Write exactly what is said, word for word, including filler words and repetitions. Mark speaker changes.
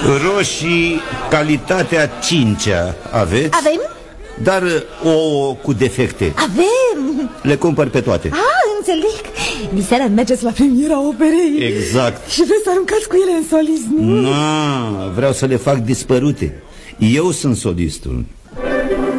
Speaker 1: Roșii, calitatea cincea, aveți?
Speaker 2: Avem?
Speaker 1: Dar ouă cu defecte
Speaker 2: avem.
Speaker 1: Le cumpăr pe toate.
Speaker 2: Ah, înțeleg. Diseară mergeți la premiera operei.
Speaker 1: Exact.
Speaker 2: Și vreți să aruncați cu ele în solism?
Speaker 1: Nu, vreau să le fac dispărute. Eu sunt solistul.